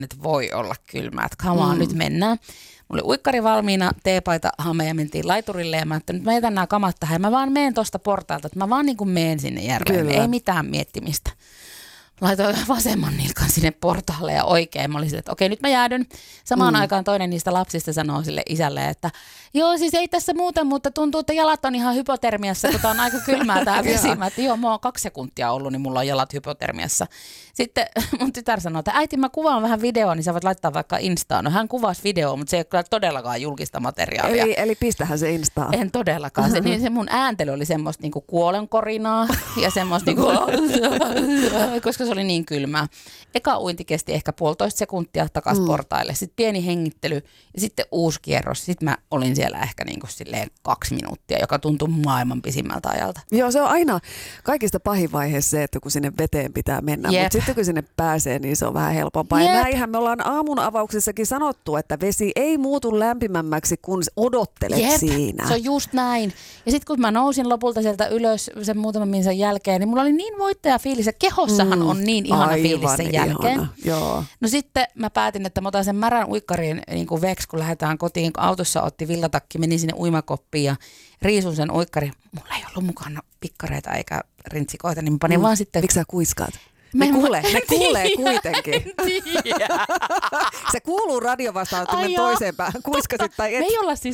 että voi olla kylmää, että come on, nyt mennään. Mulla oli uikkari valmiina, teepaita, hame ja mentiin laiturille ja mä ajattelin, että mä jätän nämä kamat tähän ja mä vaan meen tuosta portailta, että mä vaan niin kuin meen sinne järveen, ei mitään miettimistä. Laitoin vasemman nilkan sinne portaalle ja oikein. Mä olin sille, että okei, nyt mä jäädyn. Samaan aikaan toinen niistä lapsista sanoo sille isälle, että joo, siis ei tässä muuten, mutta tuntuu, että jalat on ihan hypotermiassa, kun tää on aika kylmää tää vesi. Mä että joo, mä oon 2 sekuntia ollut, niin mulla on jalat hypotermiassa. Sitten mun tytär sanoo, että äiti, mä kuvaan vähän videoa, niin sä voit laittaa vaikka Instaan. No hän kuvasi videoa, mutta se ei ole kyllä todellakaan julkista materiaalia. Eli pistähän se Instaan. En todellakaan. Se mun ääntely oli semmoista niinku kuolenkorinaa ja semmoista niinku, koska se oli niin kylmää. Eka uinti kesti ehkä 1,5 sekuntia takas portaille, sitten pieni hengittely ja sitten uusi kierros. Sitten mä olin siellä ehkä niinku silleen 2 minuuttia, joka tuntui maailman pisimmältä ajalta. Joo, se on aina kaikista pahin vaihe se, että kun sinne veteen pitää mennä, mutta sitten kun sinne pääsee, niin se on vähän helpompaa. Ja näinhän me ollaan aamun avauksessakin sanottu, että vesi ei muutu lämpimämmäksi, kun odottelet siinä. Se on just näin. Ja sitten kun mä nousin lopulta sieltä ylös sen muutaman minsan jälkeen, niin mulla oli niin voittajafiilis ja kehossahan on niin ihana fiilis sen jälkeen. Joo. No sitten mä päätin, että mä otan sen märän uikkarin niin kuin veksi, kun lähdetään kotiin. Autossa otti villatakki, meni sinne uimakoppiin ja riisun sen uikkari. Mulla ei ollut mukana pikkareita eikä rintsikoita, niin mä panin vaan sitten... Miksi sä kuiskaat? Ne kuulee kuitenkin. Se kuuluu radiovastaanottimen toiseen päähän. Kuiskasit tai et. Me ei olla siis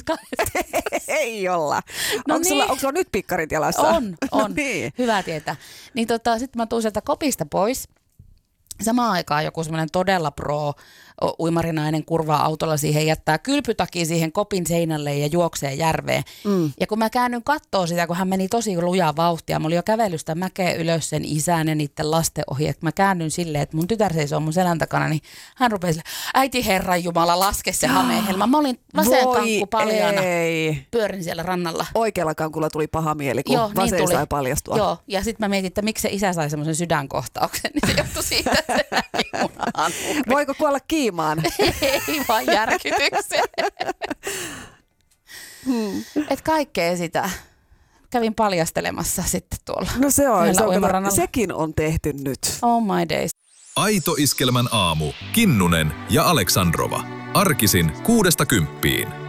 Ei olla. No onko sulla nyt pikkarit jalassa? On. Niin. Hyvä tietää. Niin sitten mä tuun sieltä kopista pois. Samaan aikaan joku semmoinen todella uimarinainen kurvaa autolla siihen, jättää kylpytakin siihen kopin seinälle ja juoksee järveen. Ja kun mä käännyn kattoo sitä, kun hän meni tosi lujaa vauhtia, mä olin jo kävelystä mäkeä ylös sen isän ja niiden lasten ohi, että mä käännyn silleen, että mun tytär seisoo mun selän takana, niin hän rupesi silleen, äiti herran jumala, laske se hamehelma. Mä olin vasen kankku paljana, pyörin siellä rannalla. Oikealla kankulla tuli paha mieli, kun vasen niin sai paljastua. Joo, ja sitten mä mietin, että miksi se isä sai semmoisen sydänkohtauksen, niin se johtui siitä, että se näki mun hanurin. Voiko kuolla kiimaan? Ei vaan järkytykseen. Et kaikkea sitä kävin paljastelemassa sitten tuolla. No sekin on tehty nyt. Oh my days. Aito Iskelmän aamu. Kinnunen ja Aleksandrova. Arkisin 6–10.